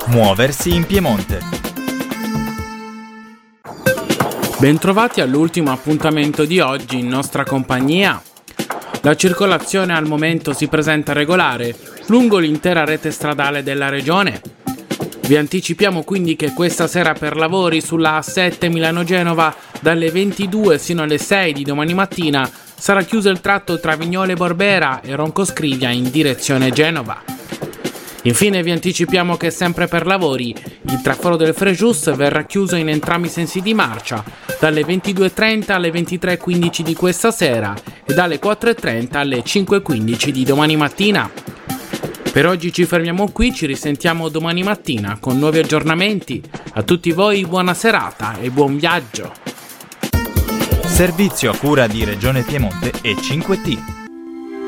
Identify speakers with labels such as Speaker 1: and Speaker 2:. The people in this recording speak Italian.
Speaker 1: Muoversi in Piemonte.
Speaker 2: Bentrovati all'ultimo appuntamento di oggi in nostra compagnia. La circolazione al momento si presenta regolare lungo l'intera rete stradale della regione. Vi anticipiamo quindi che questa sera per lavori sulla A7 Milano-Genova dalle 22 sino alle 6 di domani mattina sarà chiuso il tratto tra Vignole Borbera e Roncoscrivia in direzione Genova. Infine vi anticipiamo che sempre per lavori il traforo del Frejus verrà chiuso in entrambi i sensi di marcia dalle 22.30 alle 23.15 di questa sera e dalle 4.30 alle 5.15 di domani mattina. Per oggi ci fermiamo qui, ci risentiamo domani mattina con nuovi aggiornamenti. A tutti voi buona serata e buon viaggio.
Speaker 1: Servizio a cura di Regione Piemonte e 5T.